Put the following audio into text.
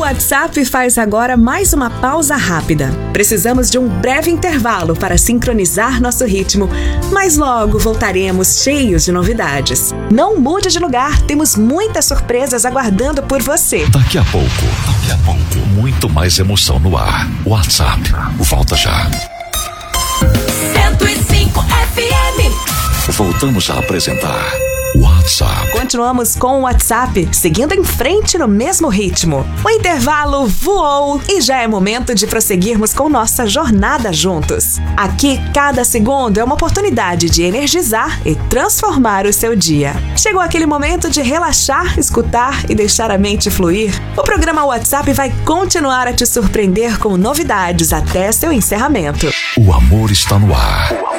WhatsApp faz agora mais uma pausa rápida. Precisamos de um breve intervalo para sincronizar nosso ritmo, mas logo voltaremos cheios de novidades. Não mude de lugar, temos muitas surpresas aguardando por você. Daqui a pouco, muito mais emoção no ar. WhatsApp, volta já. 105 FM. Voltamos a apresentar WhatsApp. Continuamos com o WhatsApp, seguindo em frente no mesmo ritmo. O intervalo voou e já é momento de prosseguirmos com nossa jornada juntos. Aqui, cada segundo é uma oportunidade de energizar e transformar o seu dia. Chegou aquele momento de relaxar, escutar e deixar a mente fluir. O programa WhatsApp vai continuar a te surpreender com novidades até seu encerramento. O amor está no ar.